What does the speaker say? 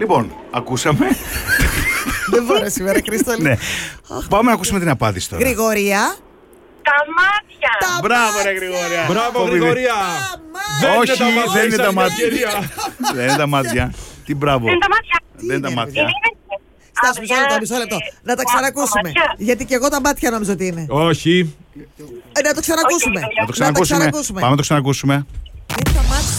Λοιπόν, ακούσαμε. Δεν μπορώ σήμερα, Κρίστολη. Ναι. Πάμε να ακούσουμε την απάντηση τώρα. Γρηγορία. Τα μάτια. Μπράβο, ρε Γρηγορία. Μπράβο, Γρηγορία. Όχι, δεν είναι τα μάτια. ευκαιρία. Δεν είναι τα μάτια. Τι μπράβο. Είναι τα μάτια. Δεν είναι τα μάτια. Στάσου, μισό λεπτό. Να τα ξανακούσουμε. μάτια. Γιατί και εγώ τα μάτια νόμιζα ότι είναι. Όχι. Να το ξανακούσουμε. Να το ξανακούσουμε. Πάμε να το ξανακούσουμε. Είναι τα μάτια.